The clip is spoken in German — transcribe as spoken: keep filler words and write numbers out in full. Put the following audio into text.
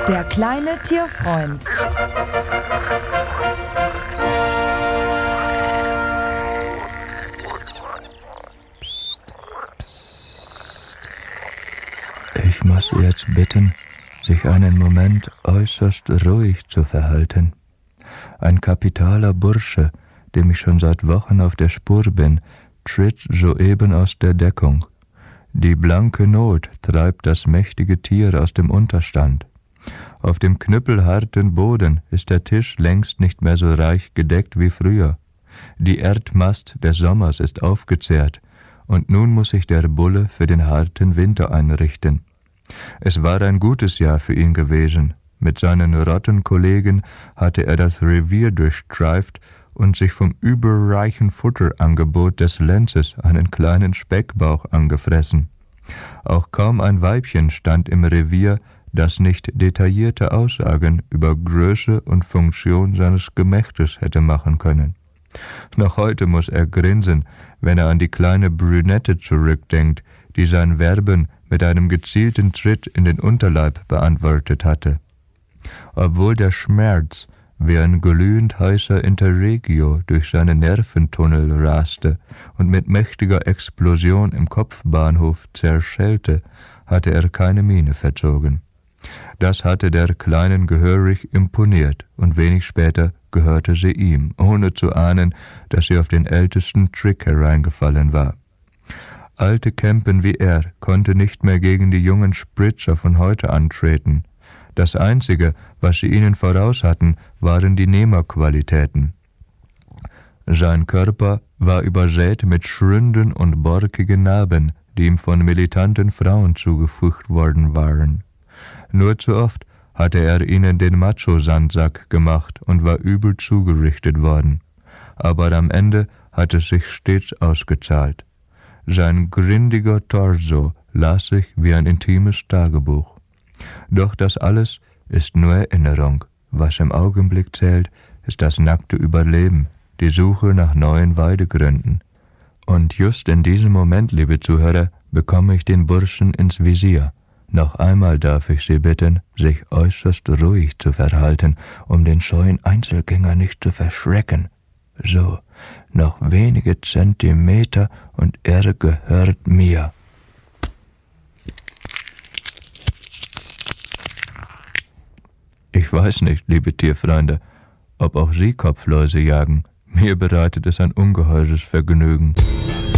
Der kleine Tierfreund. Ich muss jetzt bitten, sich einen Moment äußerst ruhig zu verhalten. Ein kapitaler Bursche, dem ich schon seit Wochen auf der Spur bin, tritt soeben aus der Deckung. Die blanke Not treibt das mächtige Tier aus dem Unterstand. Auf dem knüppelharten Boden ist der Tisch längst nicht mehr so reich gedeckt wie früher. Die Erdmast des Sommers ist aufgezehrt, und nun muss sich der Bulle für den harten Winter einrichten. Es war ein gutes Jahr für ihn gewesen. Mit seinen Rottenkollegen hatte er das Revier durchstreift und sich vom überreichen Futterangebot des Lenzes einen kleinen Speckbauch angefressen. Auch kaum ein Weibchen stand im Revier, das nicht detaillierte Aussagen über Größe und Funktion seines Gemächtes hätte machen können. Noch heute muss er grinsen, wenn er an die kleine Brünette zurückdenkt, die sein Werben mit einem gezielten Tritt in den Unterleib beantwortet hatte. Obwohl der Schmerz wie ein glühend heißer Interregio durch seine Nerventunnel raste und mit mächtiger Explosion im Kopfbahnhof zerschellte, hatte er keine Miene verzogen. Das hatte der Kleinen gehörig imponiert, und wenig später gehörte sie ihm, ohne zu ahnen, dass sie auf den ältesten Trick hereingefallen war. Alte Kämpen wie er konnte nicht mehr gegen die jungen Spritzer von heute antreten. Das Einzige, was sie ihnen voraus hatten, waren die Nehmerqualitäten. Sein Körper war übersät mit Schründen und borkigen Narben, die ihm von militanten Frauen zugefügt worden waren. Nur zu oft hatte er ihnen den Macho-Sandsack gemacht und war übel zugerichtet worden. Aber am Ende hat es sich stets ausgezahlt. Sein grindiger Torso las sich wie ein intimes Tagebuch. Doch das alles ist nur Erinnerung. Was im Augenblick zählt, ist das nackte Überleben, die Suche nach neuen Weidegründen. Und just in diesem Moment, liebe Zuhörer, bekomme ich den Burschen ins Visier. Noch einmal darf ich Sie bitten, sich äußerst ruhig zu verhalten, um den scheuen Einzelgänger nicht zu verschrecken. So, noch wenige Zentimeter und er gehört mir. Ich weiß nicht, liebe Tierfreunde, ob auch Sie Kopfläuse jagen. Mir bereitet es ein ungeheures Vergnügen.